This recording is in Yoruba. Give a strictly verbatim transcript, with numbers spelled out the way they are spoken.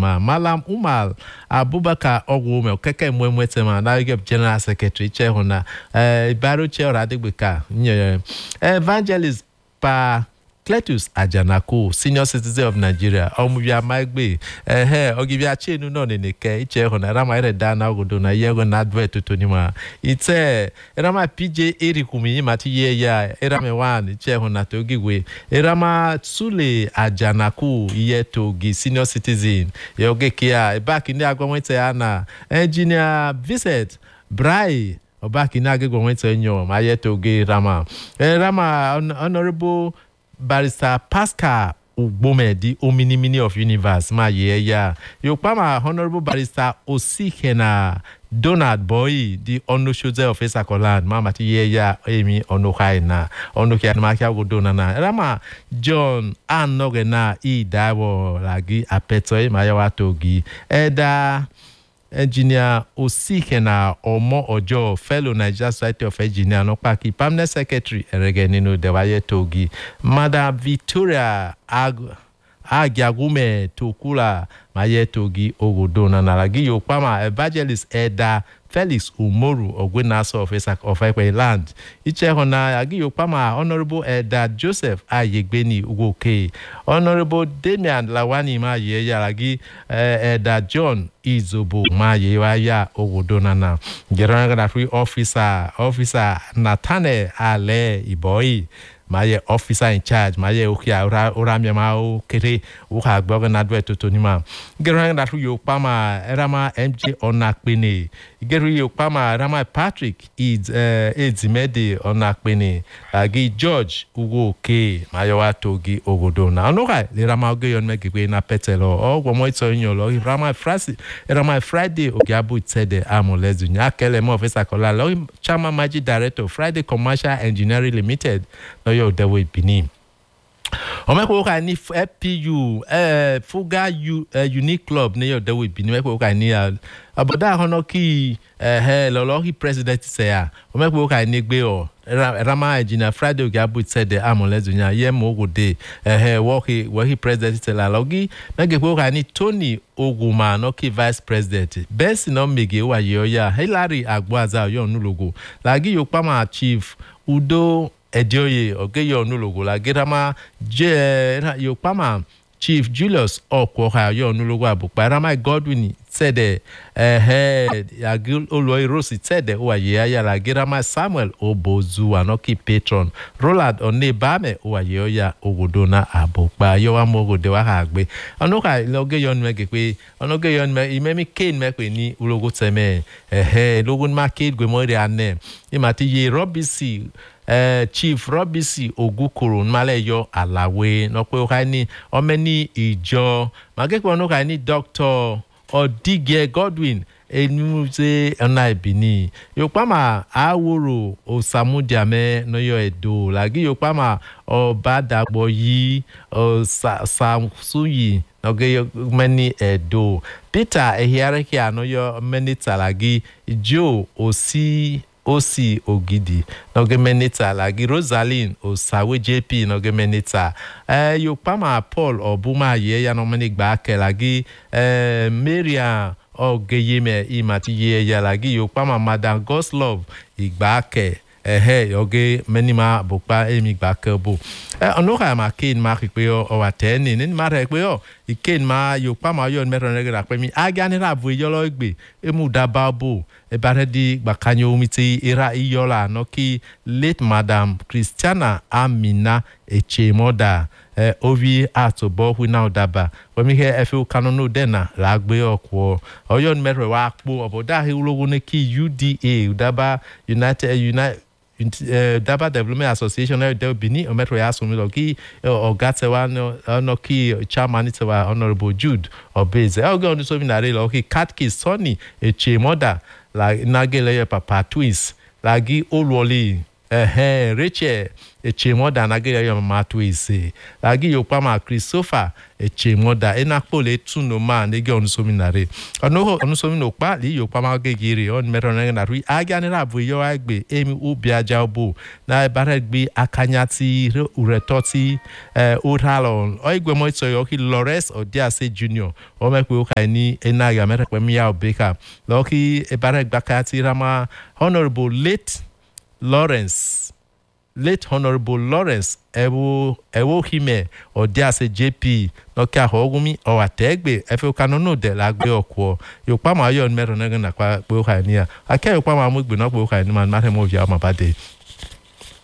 ma Malam Umar Abubakar Ogwume keke mwemwete ma na General Secretary che hona eh Baro che Oradegbeka Evangelist pa Cletus Ajanaku, Senior Citizen of Nigeria, Omuvia Magbe, eh, Ogivia Chenu no neke, Iche Hona, Rama Dana Godona, Yago Nadve to Tonima. It's a Rama P J Erikumi, Matiye ya, Erame one, Iche Hona Togiwe, Erama Sule Ajanaku, Yetogi, Senior Citizen, Yogekia, back in the Agwamete Engineer Visit, Brai, or back in Agwamete Nyo, Mayetogi Rama. Rama, Honorable Barrister Pascal Ugbome, the Omini of Universe, my yeah, yeah. Yopama, Honorable Barrister Osikena Donald Boy, the Onoshoze of Esakoland, Mamati yeah, yeah, Amy Onokaina, Onokia Makia Godonana, Rama, John, Anogena, E. Dawo, Lagi, Apetoy, Mayawatogi, Eda. Engineer Osikena Omo Ojo, fellow Nigeria Society of Engineer, no paki, permanent secretary, Eregenino Dewaye Togi, Madam Victoria Ag Agiagume Tokula, Maye Togi Ogodona, Naragi Yopama, Evangelist Eda, Felix Umoru, Ogwenaso of Esak of Ekwe Land. Iche Hona, Agi Yopama, Honorable Eda Joseph Ayegbeni Ugoke, Honorable Damian Lawani Ma Ye Yaragi, Eda John Izobo Ma Ye Waya Ogodonana, General Free Officer, Officer Natane Ale Iboi. Maye officer in charge, Maye Ukia, Uramiamao, Kere, Uha, Bogan Advert to Tonima. Gerang that you Pama, Rama M J Onakbene. Geri Yopama, Rama Patrick, Eds Mede Onakbene. Agi George Ugo K, Mayowa Togi Ogodona. Anoka, the Rama Gayon Mekipe na Petelo, or Gomoito in your law, Rama Frasi, Rama Friday, Ogabu Tede Amolezunya, Kelemo of Esakola, Chama Magic Director, Friday Commercial Engineering Limited. Yo, the way Benin. Omeko ni F P U, eh, Fuga U, Unique Club, near the way Benin. Omeko ni aboda honoki, eh, Lolohi President say, Omeko ni Beo, Rama Engineer Friday Gabu said the Amolezunya, Yemo Gode, eh, Woki, Woki President Logi, Megeko ni Tony Oguma, Noki Vice President. Best no Mege wa yoya, Hilary Agwaza, yon nulogo. Lagi Yopama Chief Udo. Ejoye ogeyo nulogo la gerama je Yopama Chief Julius Okwoha yo nulogo abukpa Rama Godwin said eh agil oloi Rosi said o ye ya la gerama Samuel Obozu anoki patron Roland Onebame o ye ya ogodona abukpa yo amogo de wa agbe anoka ogeyo nmege pe onogeyo nme imemi Kane mekwe ni ulogo teme eh logo market gwe mo re ane imati ye Robisi Uh, Chief Robisi Ogukuru Nmaleyo Alawe Nokwe Okani Omeni Ijo Magekwe Onokani Doctor Odige Godwin Enuze Onaibini Yopama Awuru Osamudiame Noyo Edo Lagi Yopama Obadagboyi Osamsuyi Noge many Edo Peter Ehiareki Anoyo Meni Talagi Joe Osi Osi Ogidi Nogemenita Lagi Rosaline Osawe J P Nogemenita eh Yopama Paul Obuma ye ya nomeni gbake lagi eh Maria Ogeyeme imati ye ya lagi Yopama Madam Goslove igbake eh yoge menima bokpa emi gbake bo eh onoka ma kin ma pe o wateni ni ma re pe o iken ma Yopama yo meron re pe mi agani ra bu yo lo gbe emu dababo Ebaredi Bakanyo Umiti Era Iyola Noki late Madam Christiana Amina Echemoda eh, Ovi Atobo Wina Odaba when we hear Efu Kanono Dena Lagbe Okwo Oyon Merwe Wakbo Oboda Hiulogo Neki U D A Udaba United United Uh, Daba Development Association there Bini Ometro Yasumiloki or Gatewa Noki Chairman Itewa Honorable Jude Obeze. I'll go on to something that okay Katki Sonny Echemoda like Nagele Papa twins lagi Olwoli eh Rachel echimoda na gere yo matu ise lagi yo pama Christopher echimoda enakpole tuno ma nege onusominare ono onusomin okpa li yo pama gegire on meron na ri aga ni rabu yo agbe emi ubiaja obo na baregbe akanyati uretoti eh uralon oigwe mo so yo ki Lawrence Odiase Junior o mekwe oka ni enaga merekwe mi ya obeka loki e baregba kati rama Honorable late Lawrence, late Honorable Lawrence, Ewo Ewo Hime, Odiase J P, Nokia Hogumi, or Ategbe, Efo Canono de Lagbe Okwo, Yopama yon Meronagan Aqua Bohania. I can't Yopama Mugbe, not Bohania, and Matemo Yamabade.